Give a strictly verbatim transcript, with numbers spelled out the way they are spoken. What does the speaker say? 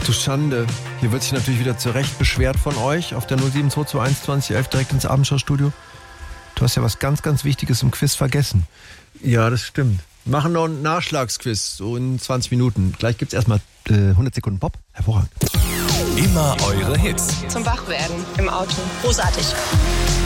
Du Schande. Hier wird sich natürlich wieder zu Recht beschwert von euch auf der null sieben zwei zwei eins zwanzig elf direkt ins Abendschau-Studio. Du hast ja was ganz, ganz Wichtiges im Quiz vergessen. Ja, das stimmt. Machen noch einen Nachschlagsquiz, so in zwanzig Minuten. Gleich gibt's erstmal äh, hundert Sekunden Pop. Hervorragend. Immer eure Hits. Zum Wachwerden im Auto. Großartig.